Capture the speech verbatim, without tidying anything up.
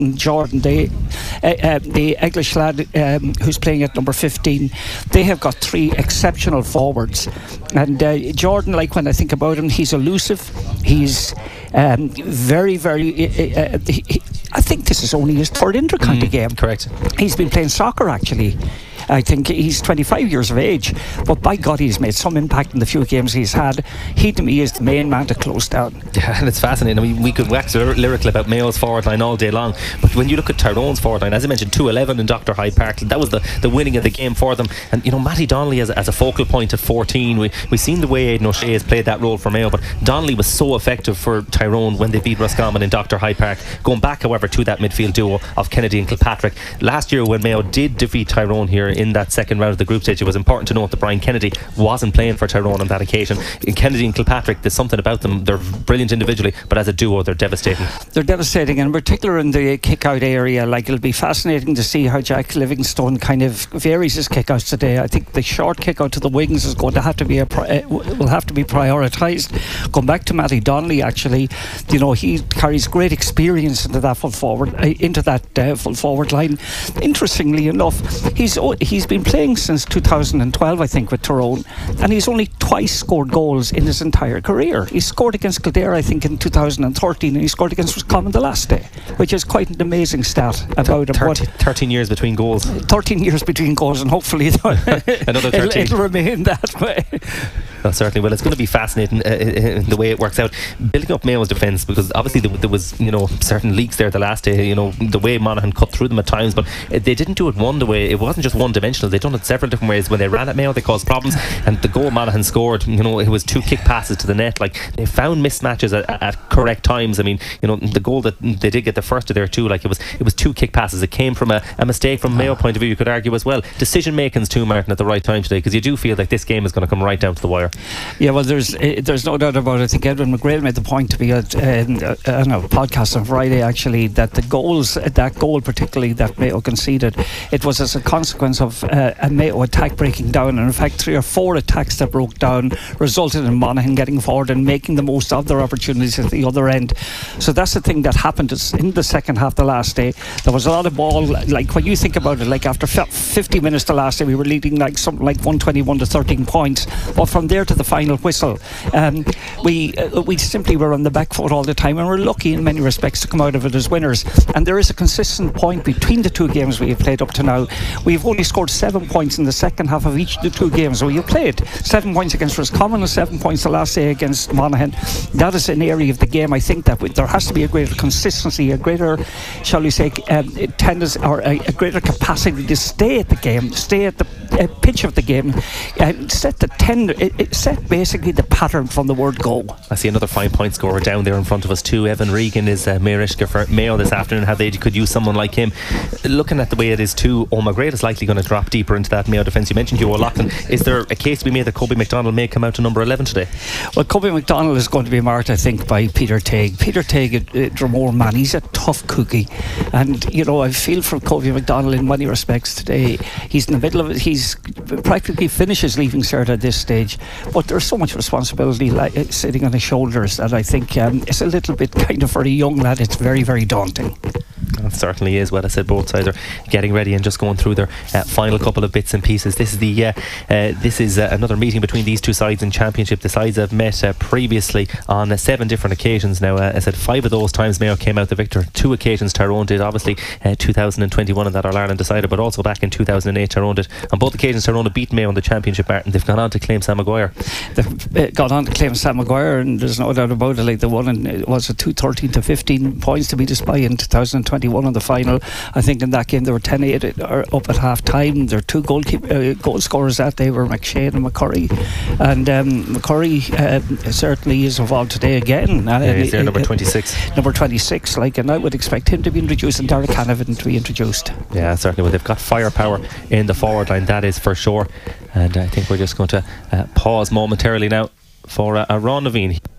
Jordan, they, uh, uh, the English lad um, who's playing at number fifteen, they have got three exceptional forwards. And uh, Jordan, like when I think about him, he's elusive. He's um, very, very. Uh, uh, he, I think this is only his third inter-county mm, game. Correct. He's been playing soccer actually. I think he's twenty-five years of age, but by God, he's made some impact in the few games he's had. He, to me, is the main man to close down. Yeah, and it's fascinating. I mean, we could wax lyrical about Mayo's forward line all day long, but when you look at Tyrone's forward line, as I mentioned, two eleven in Doctor Hyde Park, that was the, the winning of the game for them. And you know, Matty Donnelly as a, as a focal point at fourteen, we, we've seen the way Aidan O'Shea has played that role for Mayo, but Donnelly was so effective for Tyrone when they beat Roscommon in Doctor Hyde Park. Going back, however, to that midfield duo of Kennedy and Kilpatrick. Last year when Mayo did defeat Tyrone here in that second round of the group stage, it was important to note that Brian Kennedy wasn't playing for Tyrone on that occasion. In Kennedy and Kilpatrick, there's something about them. They're brilliant individually, but as a duo, they're devastating. They're devastating, and in particular in the kick-out area. Like, it'll be fascinating to see how Jack Livingstone kind of varies his kick-outs today. I think the short kick-out to the wings is going to have to be a pri- will have to be prioritised. Going back to Matty Donnelly, actually, you know, he carries great experience into that full forward, uh, into that uh, full forward line. Interestingly enough, he's oh, he's been playing since two thousand twelve, I think, with Tyrone, and he's only twice scored goals in his entire career. He scored against Kildare, I think, in two thousand thirteen, and he scored against Roscommon the last day, which is quite an amazing stat about him. thirteen, thirteen years between goals. thirteen years between goals, and hopefully another thirteen. It'll, it'll remain that way. Well, certainly. Well, it's going to be fascinating uh, the way it works out. Building up Mayo's defence, because obviously there, there was, you know, certain leaks there the last day. You know, the way Monaghan cut through them at times, but they didn't do it one way. It wasn't just one dimensional. They done it several different ways. When they ran at Mayo, they caused problems, and the goal Monaghan scored, you know, it was two kick passes to the net. Like, they found mismatches at, at correct times. I mean, you know, the goal that they did get the first of there too, like it was it was two kick passes. It came from a, a mistake from Mayo point of view, you could argue as well. Decision making's too, Martin, at the right time today, because you do feel like this game is going to come right down to the wire. Yeah, well, there's uh, there's no doubt about it. I think Edwin McGrail made the point to be at um, uh, I don't know, podcast on Friday actually, that the goals, that goal particularly that Mayo conceded, it was as a consequence of uh, a Mayo attack breaking down, and in fact three or four attacks that broke down resulted in Monaghan getting forward and making the most of their opportunities at the other end. So that's the thing that happened in the second half the last day. There was a lot of ball, like when you think about it, like after fifty minutes the last day we were leading like something like one twenty-one to thirteen points, but from there to the final whistle, um, we uh, we simply were on the back foot all the time, and we're lucky in many respects to come out of it as winners. And there is a consistent point between the two games we have played up to now. We've only scored seven points in the second half of each of the two games we have played. Seven points against Roscommon and seven points the last day against Monaghan. That is an area of the game, I think, that there has to be a greater consistency, a greater, shall we say, um, tendency, or a, a greater capacity to stay at the game, stay at the uh, pitch of the game, uh, set the tender, it, it set basically the pattern from the word go. I see another five point scorer down there in front of us too. Evan Regan is uh, Mayorishka for Mayo this afternoon. How they could use someone like him. Looking at the way it is too, Omagh Great is likely going to drop deeper into that Mayo defence. You mentioned Hugh O'Loughlin. Is there a case to be made that Kobe McDonald may come out to number eleven today? Well, Kobe McDonald is going to be marked, I think, by Peter Tague. Peter Tague, uh, Dromore man, he's a tough cookie, and you know, I feel for Kobe McDonald in many respects today. He's in the middle of it. He's practically finishes leaving cert at this stage, but there's so much responsibility li- sitting on his shoulders that I think um, it's a little bit kind of, for a young lad, it's very, very daunting. It certainly is. Well, I said both sides are getting ready and just going through their uh, final couple of bits and pieces. This is the uh, uh, this is uh, another meeting between these two sides in Championship. The sides have met uh, previously on uh, seven different occasions. Now, uh, I said five of those times Mayo came out the victor. Two occasions Tyrone did. Obviously, uh, two thousand twenty-one in that All Ireland decided, but also back in two thousand eight Tyrone did. On both occasions, Tyrone have beat Mayo in the Championship, Martin. They've gone on to claim Sam Maguire. They've uh, gone on to claim Sam Maguire, and there's no doubt about it. Like the one, in, it was a two thirteen to fifteen points to beat us by in two thousand twenty-one in the final. I think in that game there were ten eight up at half time. There were two goal, keep, uh, goal scorers that day were McShane and McCurry, and um, McCurry uh, certainly is involved today again. Uh, yeah, he's there, uh, number twenty-six. Number twenty-six, like, and I would expect him to be introduced and Derek Canavan to be introduced. Yeah, certainly. Well, they've got firepower in the forward line, that is for sure. And I think we're just going to uh, pause momentarily now for uh, a Ron Naveen.